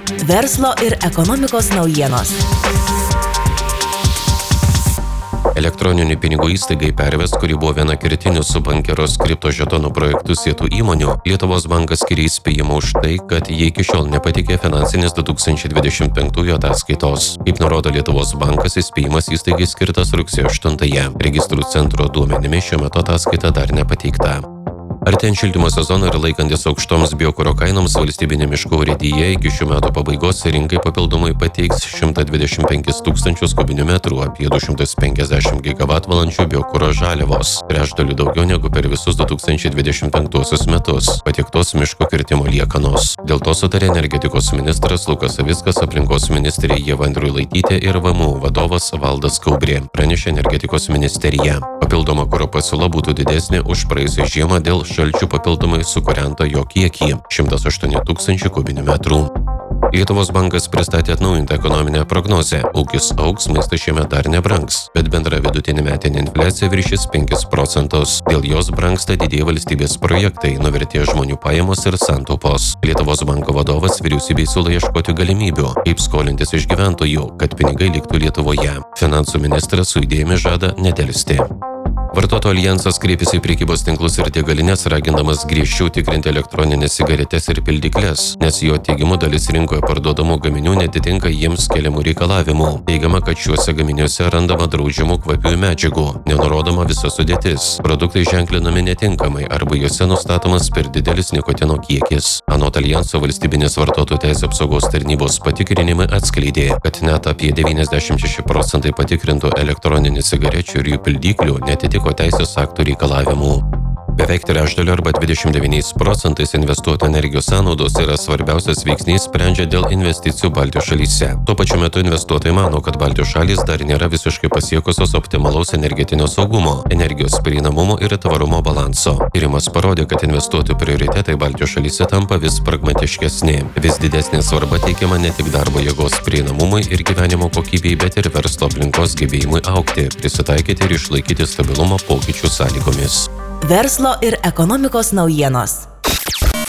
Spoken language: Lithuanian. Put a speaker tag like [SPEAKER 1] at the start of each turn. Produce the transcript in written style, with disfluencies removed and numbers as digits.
[SPEAKER 1] Verslo ir ekonomikos naujienos.
[SPEAKER 2] Elektroninių pinigų įstaigai Pervest, kuri buvo viena kertinių su bankeros kriptožetonų projektų sietų įmonių, Lietuvos bankas skiria įspėjimą už tai, kad jie iki šiol nepateikė finansinės 2025 ataskaitos. Kaip nurodo Lietuvos bankas, įspėjimas įstaigai skirtas rugsėjo 8-ąją. Registrų centro duomenimis šiuo metu ataskaita dar nepateikta. Artėjant šildymo sezoną ir laikantis aukštoms biokuro kainoms, valstybinė miškų urėdija iki šių metų pabaigos rinkai papildomai pateiks 125 tūkstančius kubinių metrų, apie 250 gigavatvalandžių biokuro žaliavos, trečdaliu daugiau negu per visus 2025 metus patiektos miško kirtimo liekanos. Dėl to sutarė energetikos ministras Lukas Savickas, aplinkos ministrė Ieva Andriulaitytė ir VMU vadovas Valdas Kaubrė, pranešė energetikos ministerija. Papildoma kuro pasiūla būtų didesnė už praėjusią žiemą dėl šalčių papildomai sukūrento jo kiekį – 108 tūkstančių kubinių metrų. Lietuvos bankas pristatė atnaujintą ekonominę prognozę. Ūkis augs, maistas šiemet dar nebrangs, bet bendra vidutinė metinė infliacija viršys 5%. Dėl jos brangsta didieji valstybės projektai, nuvertė žmonių pajamos ir santaupos. Lietuvos banko vadovas vyriausybei siūlo ieškoti galimybių, kaip skolintis iš gyventojų, kad pinigai liktų Lietuvoje. Finansų ministras su idėjomis žada nedelsti. Vartotojų alijansas kreipėsi į prekybos tinklus ir degalines, ragindamas griežčiau tikrinti elektroninės cigaretes ir pildykles, nes jo teigimu dalis rinkoje parduodamų gaminių netitinka jiems keliamų reikalavimų. Teigiama, kad šiuose gaminiuose randama draudžiamų kvapiųjų medžiagų, nenurodoma visa sudėtis. Produktai ženklinami netinkamai arba juose nustatomas per didelis nikotino kiekis. Anot alijanso valstybinės vartotojų teisių apsaugos tarnybos patikrinimai atskleidė, kad net apie 96% patikrintų elektroninių cigarečių ir jų pildyklių netitiko teisės aktų reikalavimų. Beveik trečdalio arba 29% investuotų energijos sąnaudos yra svarbiausias veiksnys sprendžia dėl investicijų Baltijos šalyse. Tuo pačiu metu investuotojai mano, kad Baltijos šalys dar nėra visiškai pasiekusios optimalaus energetinio saugumo, energijos prieinamumo ir tvarumo balanso. Tyrimas parodė, kad investuotojų prioritetai Baltijos šalyse tampa vis pragmatiškesni. Vis didesnė svarba teikiama ne tik darbo jėgos prieinamumui ir gyvenimo kokybei, bet ir verslo aplinkos gebėjimui augti, prisitaikyti ir išlaikyti stabilumą pokyčių sąlygomis.
[SPEAKER 1] Verslo ir ekonomikos naujienos.